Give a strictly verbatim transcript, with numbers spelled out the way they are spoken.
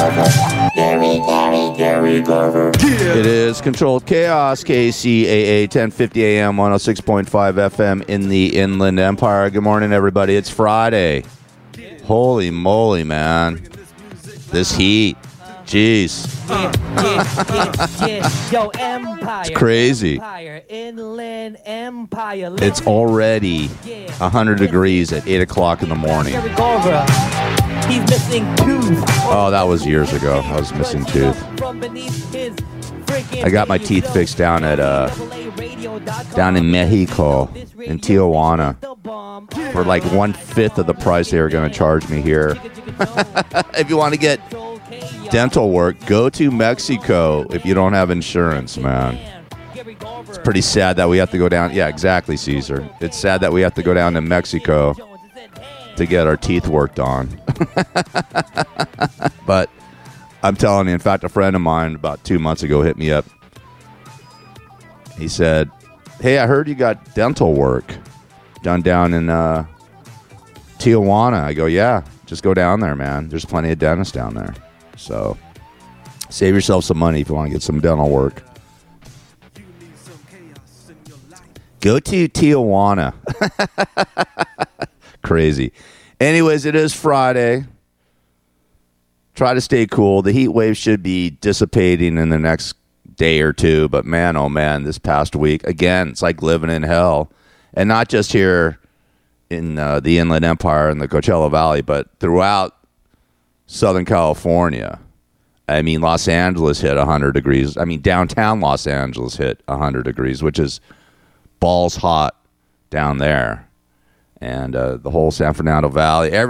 Gary, Gary, Gary Garver. Yeah. It is Controlled Chaos, K C A A, ten fifty A M, one oh six point five F M in the Inland Empire. Good morning, everybody. It's Friday. Holy moly, man. This heat. Jeez. Yeah, yeah, yeah, yeah. Yo, Empire. It's crazy. Empire, Inland Empire. It's already one hundred degrees at eight o'clock in the morning. He's missing tooth. Oh, that was years ago. I was missing tooth. I got my teeth fixed down at uh down in Mexico, in Tijuana, for like one fifth of the price they were going to charge me here. If you want to get dental work, go to Mexico if you don't have insurance, man. It's pretty sad that we have to go down. Yeah, exactly, Caesar. It's sad that we have to go down to Mexico to get our teeth worked on. But I'm telling you, in fact, a friend of mine about two months ago hit me up. He said, hey, I heard you got dental work done down in uh, Tijuana. I go, yeah, just go down there, man. There's plenty of dentists down there. So save yourself some money if you want to get some dental work. Go to Tijuana. Crazy. Anyways, it is Friday. Try to stay cool. The heat wave should be dissipating in the next day or two. But man, oh man, this past week, again, it's like living in hell. And not just here in uh, the Inland Empire and the Coachella Valley, but throughout Southern California. I mean, Los Angeles hit one hundred degrees. I mean, downtown Los Angeles hit one hundred degrees, which is balls hot down there. And uh, the whole San Fernando Valley, every